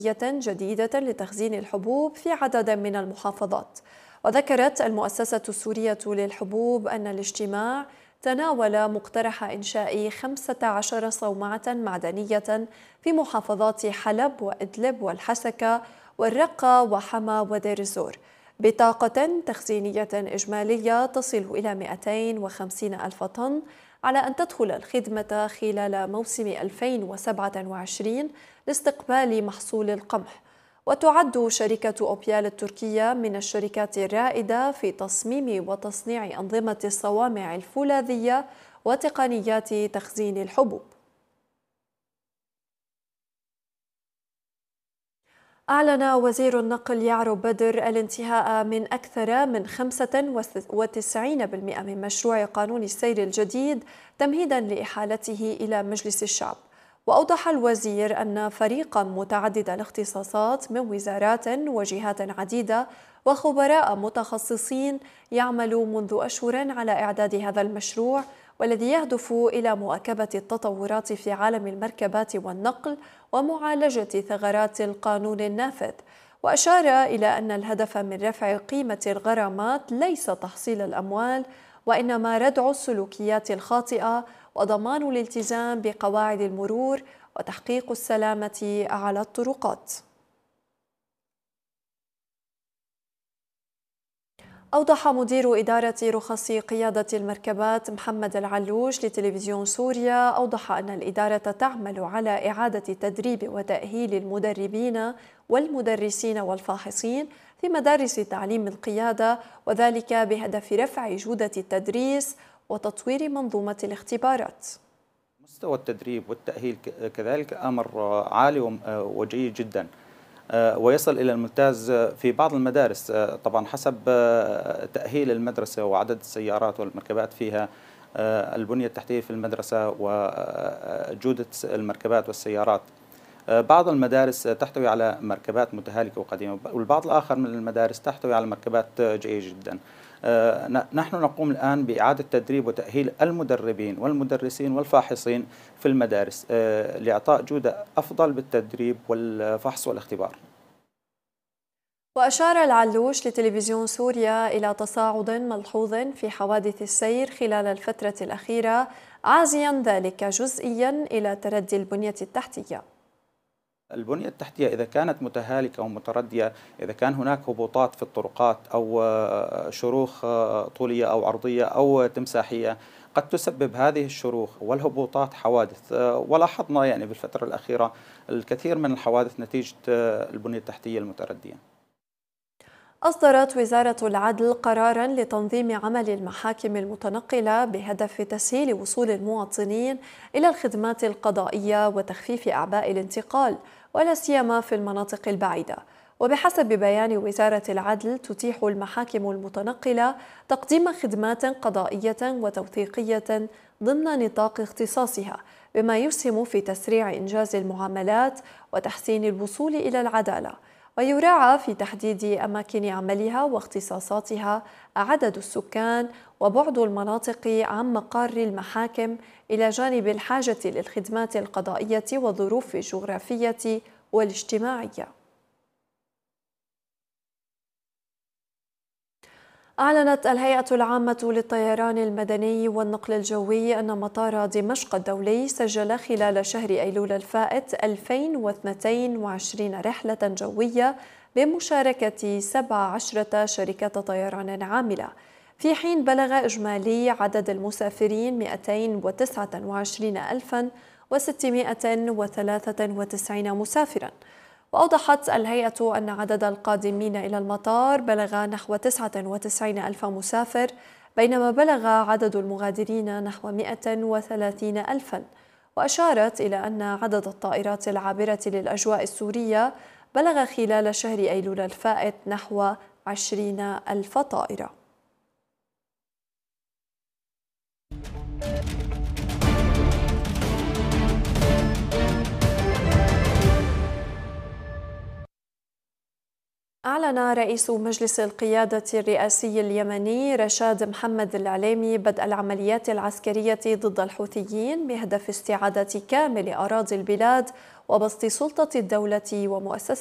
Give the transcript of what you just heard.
جديدة لتخزين الحبوب في عدد من المحافظات. وذكرت المؤسسة السورية للحبوب أن الاجتماع تناول مقترح إنشاء 15 صومعة معدنية في محافظات حلب وإدلب والحسكة والرقة وحما ودير الزور بطاقة تخزينية إجمالية تصل إلى 250 ألف طن، على أن تدخل الخدمة خلال موسم 2027 لاستقبال محصول القمح. وتعد شركة أوبيال التركية من الشركات الرائدة في تصميم وتصنيع أنظمة الصوامع الفولاذية وتقنيات تخزين الحبوب. أعلن وزير النقل يعرو بدر الانتهاء من أكثر من 95% من مشروع قانون السير الجديد تمهيداً لإحالته إلى مجلس الشعب. وأوضح الوزير أن فريقاً متعدد الاختصاصات من وزارات وجهات عديدة وخبراء متخصصين يعمل منذ أشهر على إعداد هذا المشروع، والذي يهدف إلى مواكبة التطورات في عالم المركبات والنقل ومعالجة ثغرات القانون النافذ. وأشار إلى أن الهدف من رفع قيمة الغرامات ليس تحصيل الأموال، وإنما ردع السلوكيات الخاطئة وضمان الالتزام بقواعد المرور وتحقيق السلامة على الطرقات. أوضح مدير إدارة رخص قيادة المركبات محمد العلوش لتلفزيون سوريا أن الإدارة تعمل على إعادة تدريب وتأهيل المدربين والمدرسين والفاحصين في مدارس تعليم القيادة، وذلك بهدف رفع جودة التدريس وتطوير منظومة الاختبارات. مستوى التدريب والتأهيل كذلك أمر عالي وجيد جدا، ويصل إلى الممتاز في بعض المدارس، طبعا حسب تأهيل المدرسة وعدد السيارات والمركبات فيها، البنية التحتية في المدرسة وجودة المركبات والسيارات. بعض المدارس تحتوي على مركبات متهالكة وقديمة، والبعض الآخر من المدارس تحتوي على مركبات جيدة جدا. نحن نقوم الآن بإعادة تدريب وتأهيل المدربين والمدرسين والفاحصين في المدارس لإعطاء جودة أفضل بالتدريب والفحص والاختبار. وأشار العلوش لتلفزيون سوريا إلى تصاعد ملحوظ في حوادث السير خلال الفترة الأخيرة، عازيا ذلك جزئيا إلى تردي البنية التحتية. البنية التحتية إذا كانت متهالكة ومتردية، إذا كان هناك هبوطات في الطرقات أو شروخ طولية أو عرضية أو تمساحية، قد تسبب هذه الشروخ والهبوطات حوادث. ولاحظنا يعني بالفترة الأخيرة الكثير من الحوادث نتيجة البنية التحتية المتردية. أصدرت وزارة العدل قراراً لتنظيم عمل المحاكم المتنقلة بهدف تسهيل وصول المواطنين إلى الخدمات القضائية وتخفيف أعباء الانتقال، ولا سيما في المناطق البعيدة. وبحسب بيان وزارة العدل، تتيح المحاكم المتنقلة تقديم خدمات قضائية وتوثيقية ضمن نطاق اختصاصها، بما يسهم في تسريع إنجاز المعاملات وتحسين الوصول إلى العدالة. ويراعى في تحديد أماكن عملها واختصاصاتها عدد السكان وبعد المناطق عن مقار المحاكم، إلى جانب الحاجة للخدمات القضائية والظروف الجغرافية والاجتماعية. أعلنت الهيئة العامة للطيران المدني والنقل الجوي أن مطار دمشق الدولي سجل خلال شهر أيلول الفائت 2022 رحلة جوية بمشاركة 17 شركة طيران عاملة، في حين بلغ إجمالي عدد المسافرين 229,693 مسافراً. وأوضحت الهيئة أن عدد القادمين إلى المطار بلغ نحو 99 ألف مسافر، بينما بلغ عدد المغادرين نحو 130 ألفاً. وأشارت إلى أن عدد الطائرات العابرة للأجواء السورية بلغ خلال شهر أيلول الفائت نحو 20 ألف طائرة. أعلن رئيس مجلس القيادة الرئاسي اليمني رشاد محمد العليمي بدء العمليات العسكرية ضد الحوثيين بهدف استعادة كامل أراضي البلاد وبسط سلطة الدولة ومؤسسات